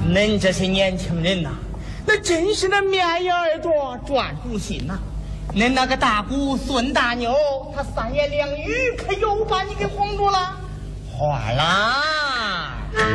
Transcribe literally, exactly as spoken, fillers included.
恁这些年轻人呐、啊，那真是那面眼耳朵转不心呐。恁那个大姑孙大妞，她三言两语可又把你给哄住了。 花啦。